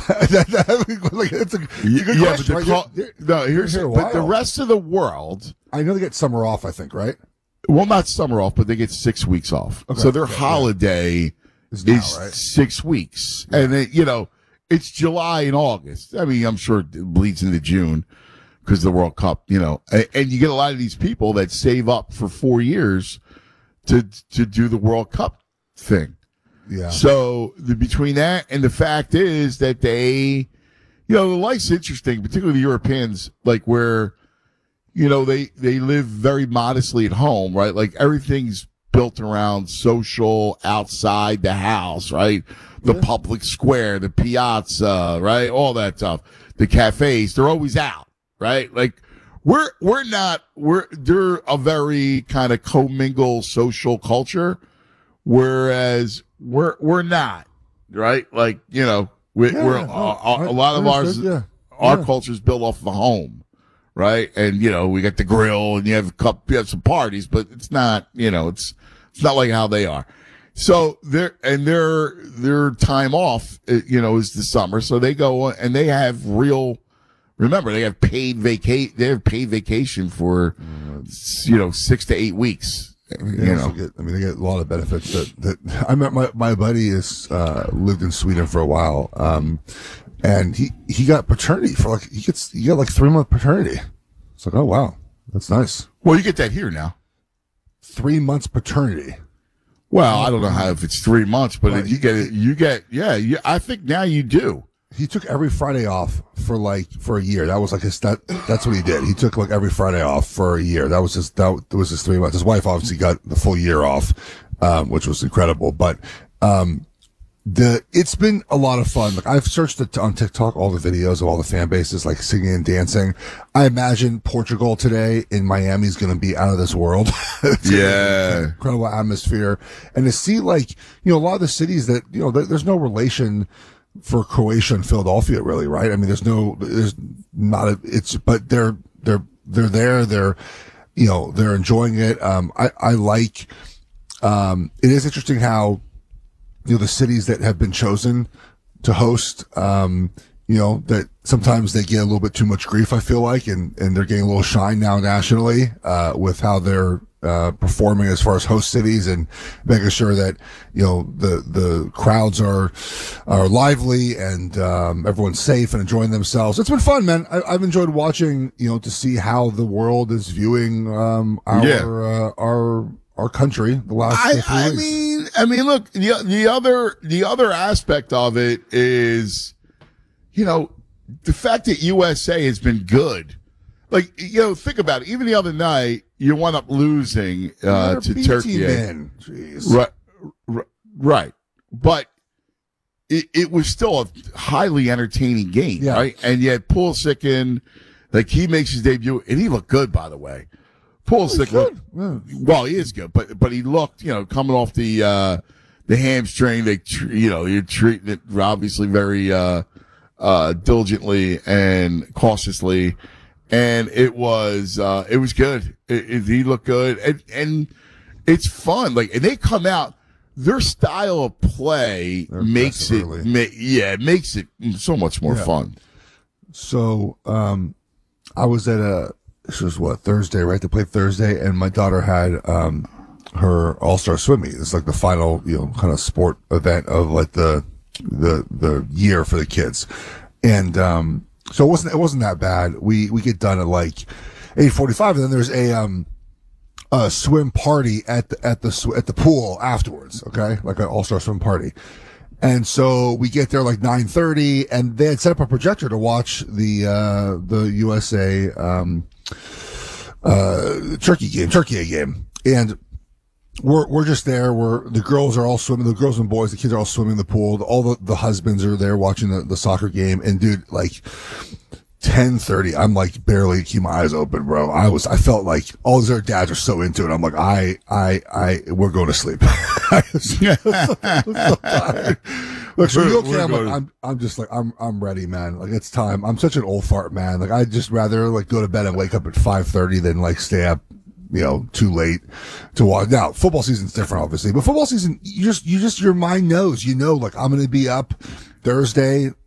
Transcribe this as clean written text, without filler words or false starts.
Like, it's a good question, right? But the rest of the world, I know they get summer off, I think, right? well, not summer off, but they get 6 weeks off. Okay, so their holiday is is 6 weeks. Yeah. And it's July and August. I mean, I'm sure it bleeds into June because of the World Cup, and you get a lot of these people that save up for 4 years to do the World Cup thing. Yeah. So between that and the fact is that they, the life's interesting, particularly the Europeans, like where, they live very modestly at home, right? Like everything's built around social outside the house, right? The public square, the piazza, right? All that stuff. The cafes, they're always out, right? Like they're a very kind of commingle social culture, whereas we're not, right? Like, we're a lot of our culture is built off of a home, right? And, we got the grill and you have some parties, but it's not, it's not like how they are. So their time off, is the summer. So they go and they have remember, they have paid vacation for, 6 to 8 weeks. They get a lot of benefits that I met my buddy lived in Sweden for a while. And he got paternity for he got 3 month paternity. It's like, oh wow, that's nice. Well, you get that here now. 3 months paternity. Well, I don't know if it's 3 months, but if you get it, I think now you do. He took every Friday off for a year. That was that's what he did. He took every Friday off for a year. That was his 3 months. His wife obviously got the full year off, which was incredible. But, it's been a lot of fun. I've searched on TikTok all the videos of all the fan bases, singing and dancing. I imagine Portugal today in Miami is going to be out of this world. Yeah. Incredible atmosphere. And to see a lot of the cities that, there's no relation for Croatia and Philadelphia, really, right? I mean, but they're there. They're enjoying it. It is interesting how, the cities that have been chosen to host, that sometimes they get a little bit too much grief, I feel like, and they're getting a little shine now nationally, with how they're, performing as far as host cities and making sure that, the crowds are lively and, everyone's safe and enjoying themselves. It's been fun, man. I've enjoyed watching, to see how the world is viewing, our country the last few weeks. I mean, look, the other aspect of it is, the fact that USA has been good. Think about it. Even the other night, you wound up losing to Turkey. Jeez. Right. But it was still a highly entertaining game, right? And yet Pulisic he makes his debut, and he looked good, by the way. Pulisic looked, well, he is good, but he looked, coming off the hamstring, you're treating it obviously very diligently and cautiously. And it was good. He looked good, and it's fun. And they come out, their style of play makes it so much more fun. So, I was at this was Thursday, right? They played Thursday, and my daughter had her all-star swim meet. It's the final, kind of sport event of the year for the kids, and so it wasn't that bad. We get done at 8:45, and then there's a swim party at the pool afterwards. Okay, an all-star swim party. And so we get there 9:30, and they had set up a projector to watch the USA Turkey game, and we're just there. The girls are all swimming. The girls and boys, the kids are all swimming in the pool. All the husbands are there watching the soccer game. And dude, 10:30, I'm barely keep my eyes open, bro. I felt like all their dads are so into it. I'm we're going to sleep. I'm so tired. Look, so you okay? I'm ready, man. It's time. I'm such an old fart, man. I'd just rather go to bed and wake up at 5:30 than stay up, too late to watch. Now, football season's different, obviously, but football season, your mind knows, I'm going to be up Thursday